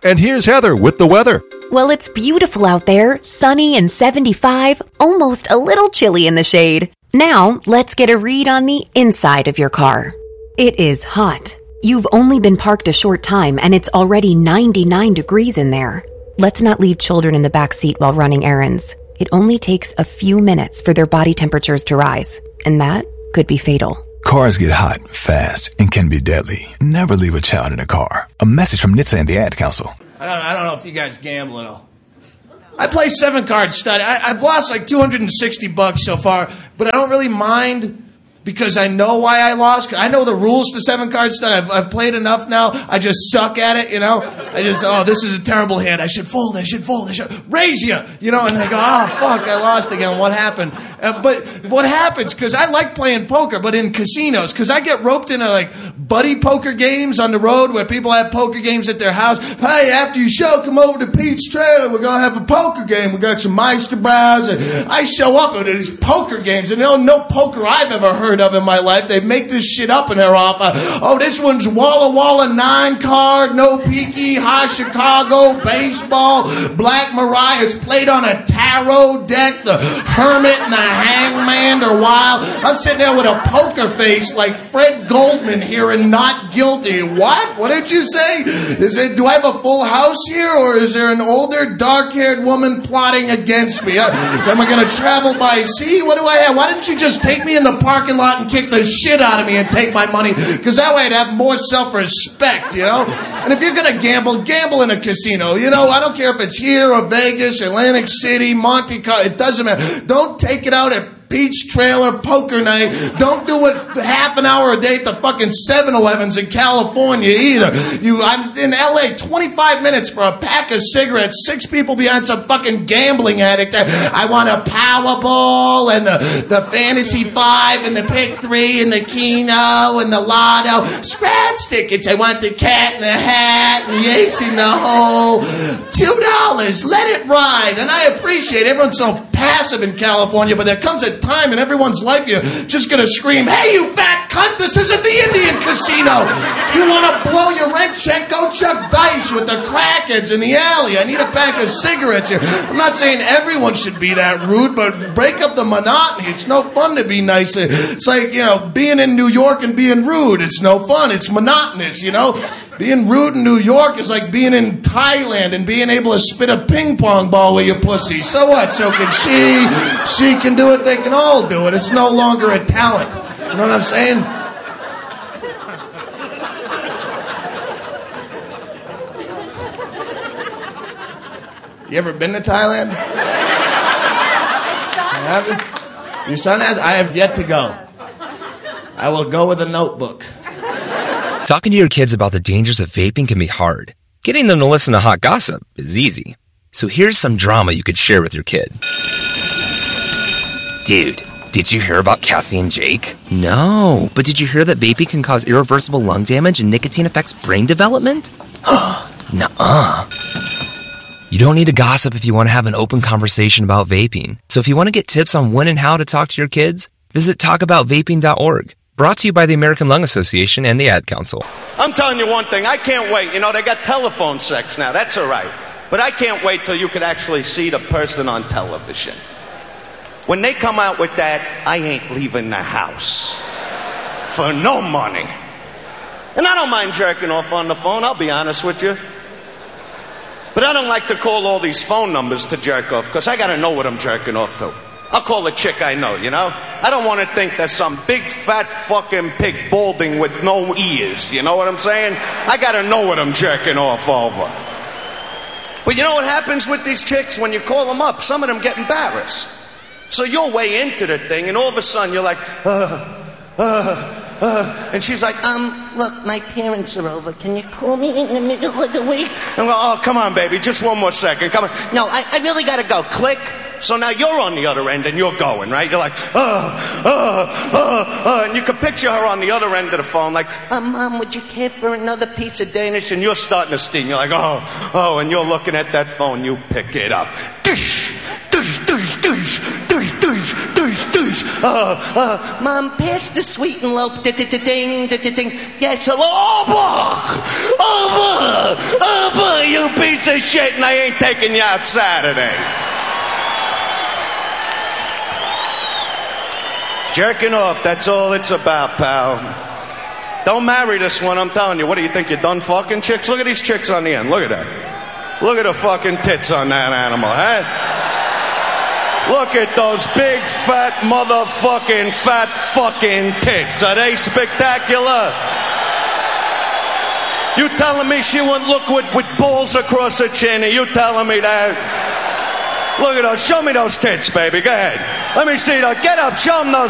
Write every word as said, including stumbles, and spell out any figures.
And here's Heather with the weather. Well, it's beautiful out there, sunny and seventy-five, almost a little chilly in the shade. Now, let's get a read on the inside of your car. It is hot. You've only been parked a short time and it's already ninety-nine degrees in there. Let's not leave children in the back seat while running errands. It only takes a few minutes for their body temperatures to rise, and that could be fatal. Cars get hot, fast, and can be deadly. Never leave a child in a car. A message from N H T S A and the Ad Council. I don't, I don't know if you guys gamble at all. I play seven card stud. I, I've lost like two hundred sixty bucks so far, but I don't really mind because I know why I lost. I know the rules to seven card stud. I've, I've played enough now. I just suck at it, you know. I just, oh, this is a terrible hand. I should fold. I should fold. I should raise you, you know. And I go, oh, fuck, I lost again. What happened? Uh, but what happens, because I like playing poker, but in casinos, because I get roped into like buddy poker games on the road where people have poker games at their house. Hey, after your show, come over to Pete's Trailer. We're going to have a poker game. We got some Meister Brows. And I show up at these poker games, and you know, no poker I've ever heard of in my life. They make this shit up in their office. Oh, this one's Walla Walla nine card, no peaky, high Chicago, baseball, Black Mariah's played on a tarot deck, the Hermit and the Hangman are wild. I'm sitting there with a poker face like Fred Goldman here and Not Guilty. What? What did you say? Is it, do I have a full house here, or is there an older, dark-haired woman plotting against me? Uh, am I going to travel by sea? What do I have? Why didn't you just take me in the parking lot and kick the shit out of me and take my money? Because that way I'd have more self-respect, you know? And if you're going to gamble, gamble in a casino. You know, I don't care if it's here or Vegas, Atlantic City, Monte Carlo. It doesn't matter. Don't take it out at Beach Trailer Poker Night. Don't do it half an hour a day at the fucking seven elevens in California either. You, I'm in L A, twenty-five minutes for a pack of cigarettes, six people behind some fucking gambling addict. I want a Powerball and the, the Fantasy Five and the Pick Three and the Keno and the Lotto. Scratch tickets. I want the Cat in the Hat and the Ace in the Hole. Two dollars. Let it ride. And I appreciate it. Everyone's so passive in California, but there comes a time in everyone's life you're just going to scream, hey, you fat cunt, this isn't the Indian casino. You want to blow your rent check? Go chuck dice with the crackheads in the alley. I need a pack of cigarettes here. I'm not saying everyone should be that rude, but break up the monotony. It's no fun to be nice. It's like, you know, being in New York and being rude. It's no fun. It's monotonous, you know. Being rude in New York is like being in Thailand and being able to spit a ping pong ball with your pussy. So what? So can she. She can do it. They can all do it. It's no longer a talent. You know what I'm saying? You ever been to Thailand? Have you? Your son has? I have yet to go. I will go with a notebook. Talking to your kids about the dangers of vaping can be hard. Getting them to listen to hot gossip is easy. So here's some drama you could share with your kid. Dude, did you hear about Cassie and Jake? No, but did you hear that vaping can cause irreversible lung damage and nicotine affects brain development? Nuh-uh. You don't need to gossip if you want to have an open conversation about vaping. So if you want to get tips on when and how to talk to your kids, visit talk about vaping dot org. Brought to you by the American Lung Association and the Ad Council. I'm telling you one thing, I can't wait. You know, they got telephone sex now, that's all right. But I can't wait till you could actually see the person on television. When they come out with that, I ain't leaving the house. For no money. And I don't mind jerking off on the phone, I'll be honest with you. But I don't like to call all these phone numbers to jerk off, because I gotta know what I'm jerking off to. I'll call a chick I know, you know? I don't want to think there's some big fat fucking pig balding with no ears, you know what I'm saying? I gotta know what I'm jerking off over. But you know what happens with these chicks when you call them up? Some of them get embarrassed. So you're way into the thing, and all of a sudden you're like, uh, uh, uh, and she's like, um, look, my parents are over. Can you call me in the middle of the week? And go, oh, come on, baby, just one more second. Come on. No, I, I really gotta go. Click. So now you're on the other end and you're going, right? You're like, oh, oh, oh, oh. And you can picture her on the other end of the phone like, oh, Mom, would you care for another piece of Danish? And you're starting to steam. You're like, oh, oh. And you're looking at that phone. You pick it up. Dish, dish, dish, dish, dish, dish, dish, dish. Oh, oh. Mom, pass the sweet and low. Ding, ding, ding. Yes, hello. Oh, boy. Oh, boy. Oh, boy. You piece of shit, and I ain't taking you out Saturday. Jerking off, that's all it's about, pal. Don't marry this one, I'm telling you. What do you think, you're done fucking chicks? Look at these chicks on the end. Look at that. Look at the fucking tits on that animal, huh? Look at those big, fat, motherfucking, fat fucking tits. Are they spectacular? You telling me she wouldn't look with, with balls across her chin? Are you telling me that? Look at those. Show me those tits, baby. Go ahead. Let me see those. Get up. Show them those